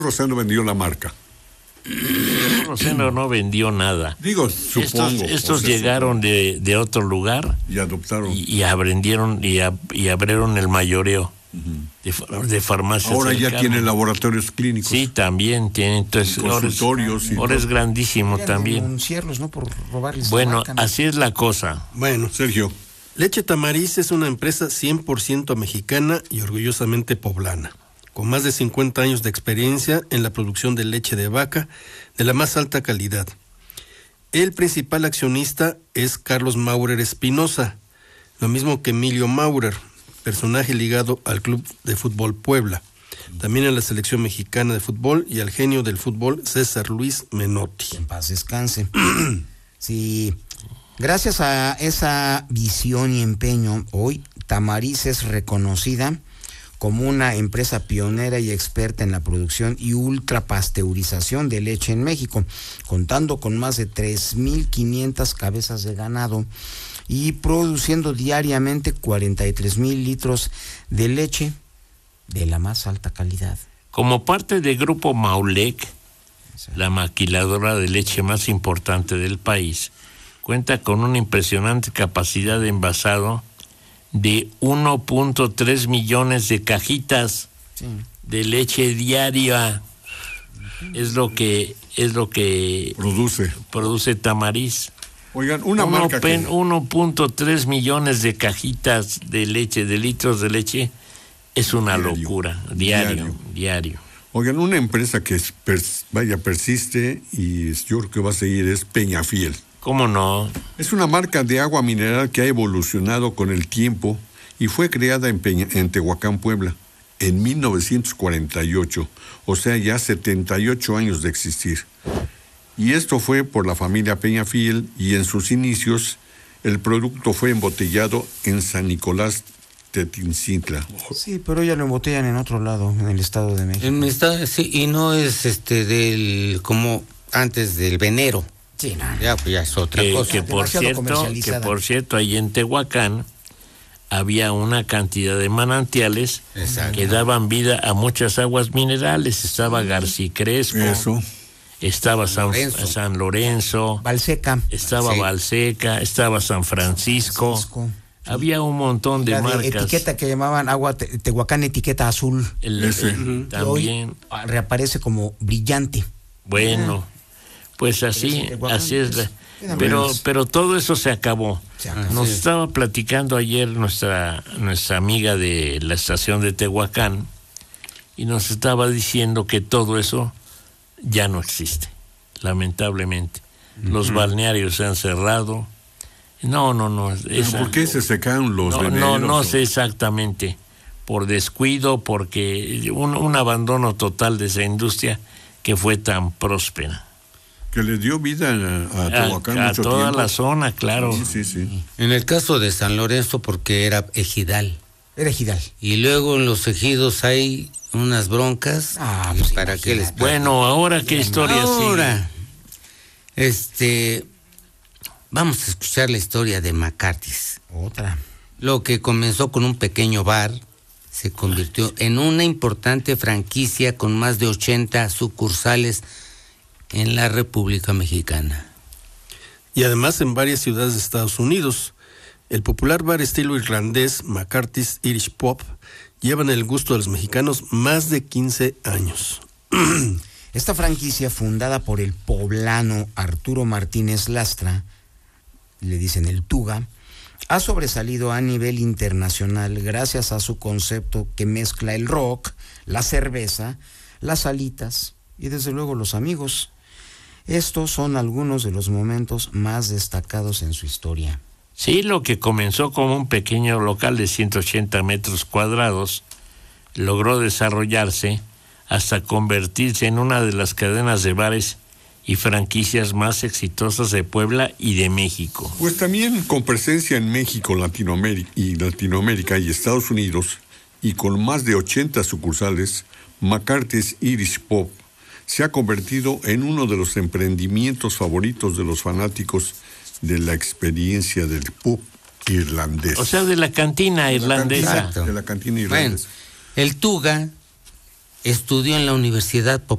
Rosendo vendió la marca. Rosendo no vendió nada. Digo, supongo. Estos llegaron de otro lugar y adoptaron y aprendieron y abrieron el mayoreo de farmacias. Ahora ya tienen laboratorios clínicos. Sí, también tienen. Entonces, consultorios. Ahora es grandísimo también. Denunciarlos, ¿no? Por robarles. Bueno, así es la cosa. Bueno, Sergio. Leche Tamariz es una empresa 100% mexicana y orgullosamente poblana, con más de 50 años de experiencia en la producción de leche de vaca de la más alta calidad. El principal accionista es Carlos Maurer Espinosa, lo mismo que Emilio Maurer, personaje ligado al Club de Fútbol Puebla, también a la selección mexicana de fútbol y al genio del fútbol César Luis Menotti. En paz descanse. Sí, gracias a esa visión y empeño, hoy Tamariz es reconocida como una empresa pionera y experta en la producción y ultrapasteurización de leche en México, contando con más de 3,500 cabezas de ganado y produciendo diariamente 43,000 litros de leche de la más alta calidad. Como parte del grupo Maulec, la maquiladora de leche más importante del país, cuenta con una impresionante capacidad de envasado de 1.3 millones de cajitas de leche diaria. Es lo que produce Tamariz. Oigan, una marca que 1.3 millones de cajitas de leche, de litros de leche, es una locura. Diario. Oigan, una empresa que persiste y yo creo que va a seguir es Peñafiel. ¿Cómo no? Es una marca de agua mineral que ha evolucionado con el tiempo y fue creada en Tehuacán, Puebla, en 1948, o sea, ya 78 años de existir. Y esto fue por la familia Peñafiel y en sus inicios el producto fue embotellado en San Nicolás Tetzintla. Sí, pero ya lo embotellan en otro lado, en el Estado de México. Sí, y no es como antes del venero. Sí, no. Ya es otra cosa. Que por cierto, ahí en Tehuacán había una cantidad de manantiales que daban vida a muchas aguas minerales. Estaba García Crespo, estaba San Lorenzo, Valseca, estaba Valseca, estaba San Francisco. Había un montón de marcas. Etiqueta que llamaban agua Tehuacán, etiqueta azul. También. Hoy reaparece como brillante. Bueno, pues así es. Pero todo eso se acabó. Nos estaba platicando ayer nuestra amiga de la estación de Tehuacán y nos estaba diciendo que todo eso ya no existe, lamentablemente. Los balnearios se han cerrado. No. ¿Por qué se secaron los veneros? No sé exactamente. Por descuido, porque un abandono total de esa industria que fue tan próspera. Que le dio vida a Tehuacán a mucho toda tiempo. La zona, claro. Sí. En el caso de San Lorenzo, porque era ejidal. Y luego en los ejidos hay unas broncas. Pues ¿para qué les Bueno, ahora qué historia sigue. Vamos a escuchar la historia de McCarthy's. Otra. Lo que comenzó con un pequeño bar se convirtió en una importante franquicia con más de 80 sucursales en la República Mexicana. Y además en varias ciudades de Estados Unidos. El popular bar estilo irlandés McCarthy's Irish Pub lleva en el gusto de los mexicanos más de 15 años. Esta franquicia, fundada por el poblano Arturo Martínez Lastra, le dicen el Tuga, ha sobresalido a nivel internacional gracias a su concepto que mezcla el rock, la cerveza, las alitas y desde luego los amigos. Estos son algunos de los momentos más destacados en su historia. Sí, lo que comenzó como un pequeño local de 180 metros cuadrados logró desarrollarse hasta convertirse en una de las cadenas de bares y franquicias más exitosas de Puebla y de México. Pues también con presencia en México, Latinoamérica y Estados Unidos, y con más de 80 sucursales, McCarthy's Irish Pub se ha convertido en uno de los emprendimientos favoritos de los fanáticos de la experiencia del pub irlandés. O sea, de la cantina irlandesa. De la cantina irlandesa. Bueno, el Tuga estudió en la Universidad